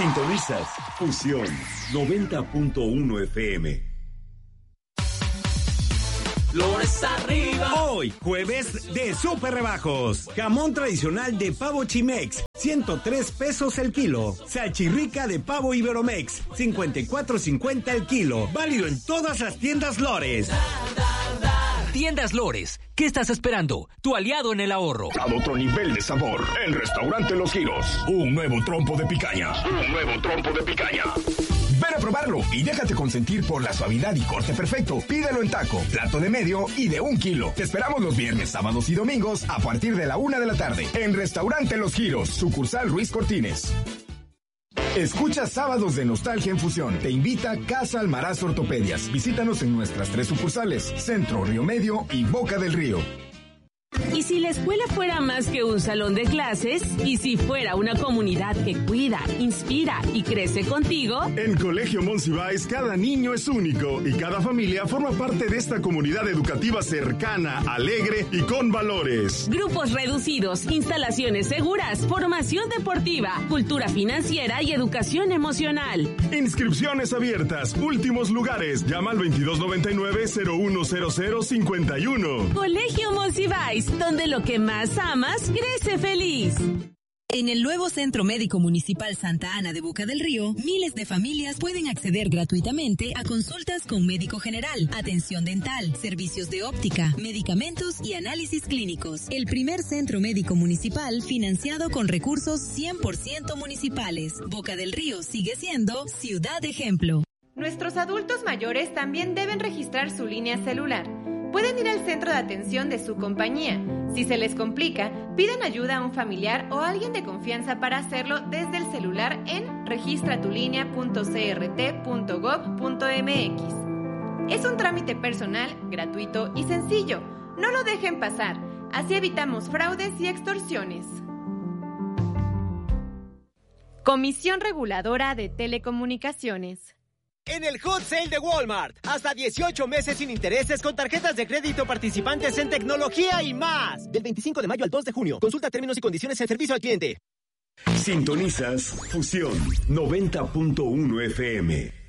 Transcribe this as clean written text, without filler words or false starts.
Sintonizas Fusión 90.1 FM. Flores arriba. Hoy, jueves de súper rebajos. Jamón tradicional de pavo Chimex, 103 pesos el kilo. Salchirrica de pavo Iberomex, 54.50 el kilo. Válido en todas las tiendas Lores. Tiendas Lores, ¿qué estás esperando? Tu aliado en el ahorro. A otro nivel de sabor, el restaurante Los Giros. Un nuevo trompo de picaña. Ven a probarlo y déjate consentir por la suavidad y corte perfecto. Pídelo en taco, plato de medio y de 1 kilo. Te esperamos los viernes, sábados y domingos a partir de la 1 de la tarde. En Restaurante Los Giros, sucursal Ruiz Cortines. Escucha Sábados de Nostalgia en Fusión. Te invita Casa Almaraz Ortopedias. Visítanos en nuestras 3 sucursales, Centro, Río Medio y Boca del Río. ¿Y si la escuela fuera más que un salón de clases? ¿Y si fuera una comunidad que cuida, inspira y crece contigo? En Colegio Monsiváis cada niño es único y cada familia forma parte de esta comunidad educativa cercana, alegre y con valores. Grupos reducidos, instalaciones seguras, formación deportiva, cultura financiera y educación emocional. Inscripciones abiertas, últimos lugares. Llama al 2299-010051. Colegio Monsiváis, donde lo que más amas crece feliz. En el nuevo Centro Médico Municipal Santa Ana de Boca del Río, miles de familias pueden acceder gratuitamente a consultas con médico general, atención dental, servicios de óptica, medicamentos y análisis clínicos. El primer centro médico municipal financiado con recursos 100% municipales. Boca del Río sigue siendo ciudad ejemplo. Nuestros adultos mayores también deben registrar su línea celular. Pueden ir al centro de atención de su compañía. Si se les complica, pidan ayuda a un familiar o a alguien de confianza para hacerlo desde el celular en registratulinea.crt.gov.mx. Es un trámite personal, gratuito y sencillo. No lo dejen pasar. Así evitamos fraudes y extorsiones. Comisión Reguladora de Telecomunicaciones. En el Hot Sale de Walmart, hasta 18 meses sin intereses con tarjetas de crédito participantes en tecnología y más. Del 25 de mayo al 2 de junio. Consulta términos y condiciones en servicio al cliente. Sintonizas Fusión 90.1 FM.